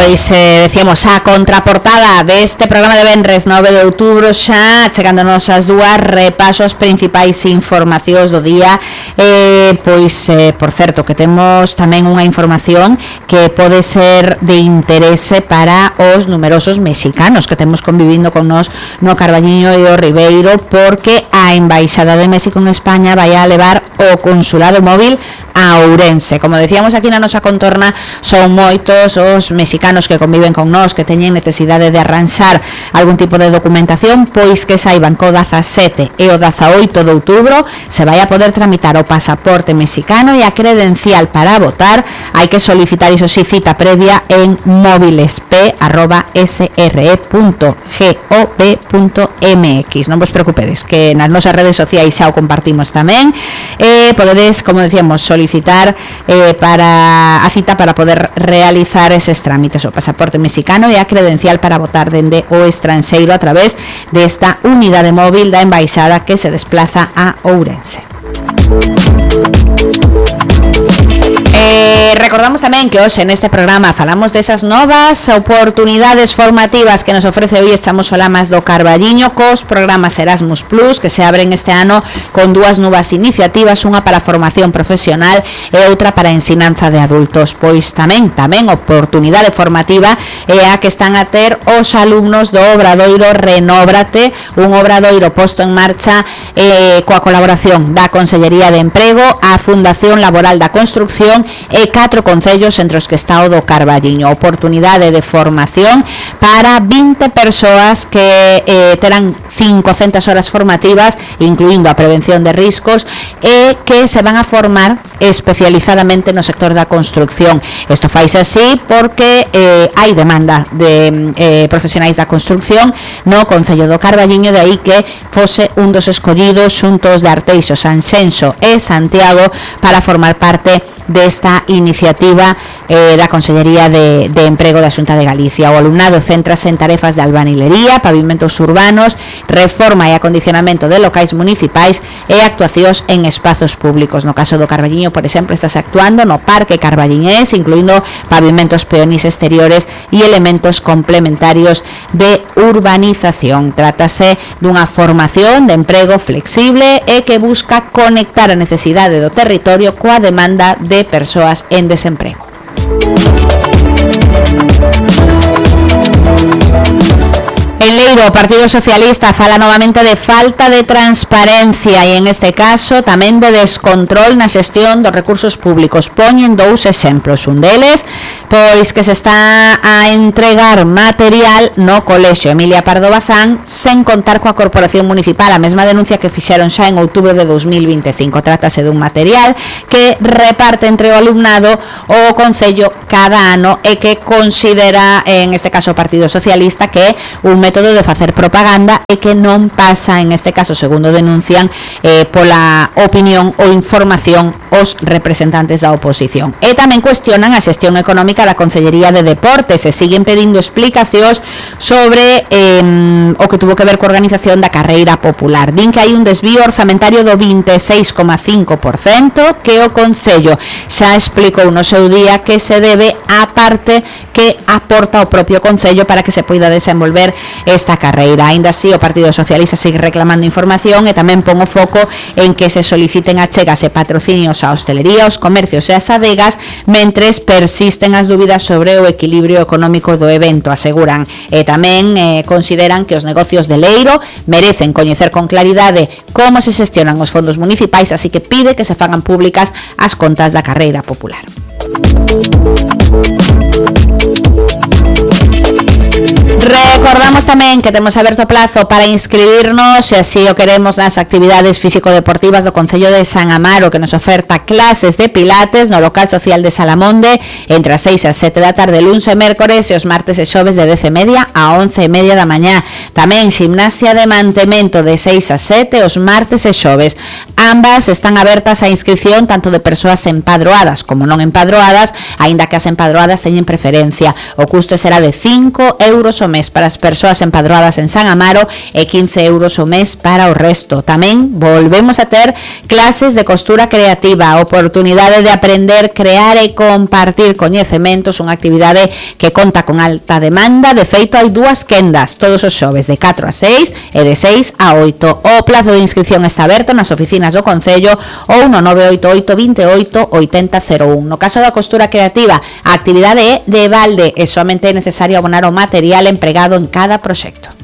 Pois decíamos a contraportada deste programa de venres 9 de outubro, xa chegándonos as dúas repasos principais informacións do día. Por certo, que temos tamén unha información que pode ser de interese para os numerosos mexicanos que temos convivindo con nos no Carballiño e o Ribeiro, porque a Embaixada de México en España vai a levar o consulado móvil a Ourense. Como decíamos aquí na nosa contorna, son moitos os mexicanos que conviven con nós, que teñen necesidade de arranxar algún tipo de documentación, pois que saiban que o 17 e o 18 de outubro se vai a poder tramitar o pasaporte mexicano e a credencial para votar. Hai que solicitar, iso sí, cita previa en mobilesp@sre.gov.mx. Non vos preocupedes, que nas nosas redes sociais xa o compartimos tamén. Podedes, como decíamos, solicitar para a cita para poder realizar eses trámites, o pasaporte mexicano e a credencial para votar dende o estranxeiro a través desta unidade móvil da Embaixada que se desplaza a Ourense. Recordamos tamén que hoxe neste programa falamos desas novas oportunidades formativas que nos ofrece hoy Estamos Olamas do Carballiño cos programas Erasmus Plus, que se abren este ano con dúas novas iniciativas, unha para formación profesional e outra para ensinanza de adultos. Pois tamén oportunidade formativa é a que están a ter os alumnos do obradoiro Renóbrate, un obradoiro posto en marcha coa colaboración da Consellería de Emprego, a Fundación Laboral da Construcción e 4 concellos entre os que está o do Carballiño. Oportunidade de formación para 20 persoas que terán 500 horas formativas, incluindo a prevención de riscos, e que se van a formar especializadamente no sector da construcción. Isto faise así porque hai demanda de profesionais da construcción no Concello do Carballiño, de aí que fose un dos escollidos xuntos de Arteixo, Sanxenxo e Santiago para formar parte desta iniciativa da Consellería de Emprego da Xunta de Galicia. O alumnado céntrase en tarefas de albanilería, pavimentos urbanos, reforma e acondicionamento de locais municipais e actuacións en espazos públicos. No caso do Carballiño, por exemplo, estás actuando no Parque Carballiñés, incluindo pavimentos peonís exteriores e elementos complementarios de urbanización. Trátase dunha formación de emprego flexible e que busca conectar a necesidade do territorio coa demanda de persoas en desemprego. En Leiro, o Partido Socialista fala novamente de falta de transparencia e, en este caso, tamén de descontrol na xestión dos recursos públicos. Poñen dous exemplos. Un deles, pois que se está a entregar material no Colexio Emilia Pardo Bazán sen contar coa Corporación Municipal, a mesma denuncia que fixeron xa en outubro de 2025. Trátase dun material que reparte entre o alumnado o Concello cada ano e que considera, en este caso o Partido Socialista, que é un método de facer propaganda e que non pasa, en este caso, segundo denuncian, pola opinión ou información os representantes da oposición. E tamén cuestionan a xestión económica da Consellería de Deportes e siguen pedindo explicacións sobre o que tuvo que ver coa organización da carreira popular. Din que hai un desvío orzamentario do 26,5% que o Concello xa explicou no seu día que se debe á parte que aporta o propio Concello para que se poida desenvolver esta carreira. Aínda así, o Partido Socialista sigue reclamando información e tamén pon o foco en que se soliciten achegas e patrocinios á hostelería, aos comercios e ás adegas, mentres persisten as dúbidas sobre o equilibrio económico do evento, aseguran. E tamén consideran que os negocios de Leiro merecen coñecer con claridade como se xestionan os fondos municipais, así que pide que se fagan públicas as contas da carreira popular. Recordamos tamén que temos aberto plazo para inscribirnos, se así o queremos, nas actividades físico-deportivas do Concello de San Amaro, que nos oferta clases de pilates no local social de Salamonde entre as 6 e as 7 da tarde, luns e mércores, e os martes e xoves de 10:30 a 11:30 da mañá. Tamén gimnasia de mantemento de 6 a 7 os martes e xoves. Ambas están abertas a inscripción tanto de persoas empadroadas como non empadroadas, aínda que as empadroadas teñen preferencia. O custo será de 5 euros o mes para as persoas persoas empadroadas en San Amaro e 15 euros o mes para o resto. Tamén volvemos a ter clases de costura creativa, a oportunidade de aprender, crear e compartir coñecementos, unha actividade que conta con alta demanda. De feito, hai 2 quendas todos os xoves de 4 a 6 e de 6 a 8. O plazo de inscripción está aberto nas oficinas do Concello ou no 988 28 8001. No caso da costura creativa, a actividade é de balde e somente é necesario abonar o material empregado en cada proxecto.